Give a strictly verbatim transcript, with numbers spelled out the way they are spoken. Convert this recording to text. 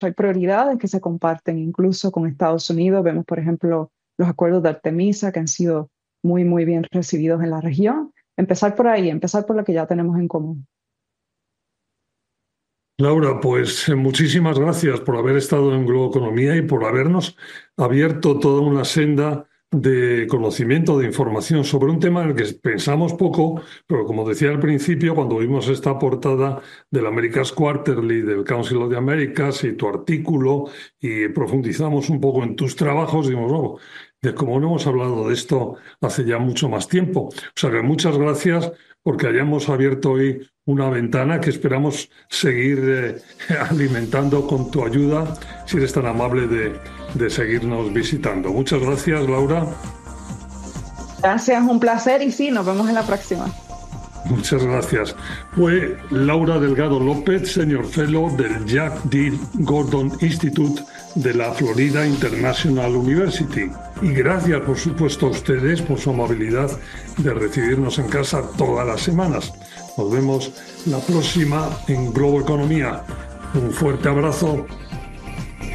hay prioridades que se comparten incluso con Estados Unidos. Vemos, por ejemplo, los acuerdos de Artemisa que han sido muy, muy bien recibidos en la región. Empezar por ahí, empezar por lo que ya tenemos en común. Laura, pues eh, muchísimas gracias por haber estado en Globo Economía y por habernos abierto toda una senda de conocimiento, de información sobre un tema en el que pensamos poco, pero como decía al principio, cuando vimos esta portada del America's Quarterly, del Council of the Americas y tu artículo, y profundizamos un poco en tus trabajos, dimos, oh, de cómo no hemos hablado de esto hace ya mucho más tiempo. O sea que muchas gracias porque hayamos abierto hoy una ventana que esperamos seguir eh, alimentando con tu ayuda, si eres tan amable de, de seguirnos visitando. Muchas gracias, Laura. Gracias, un placer y sí, nos vemos en la próxima. Muchas gracias. Fue Laura Delgado López, Senior Fellow del Jack D. Gordon Institute de la Florida International University. Y gracias, por supuesto, a ustedes por su amabilidad de recibirnos en casa todas las semanas. Nos vemos la próxima en Globo Economía. Un fuerte abrazo.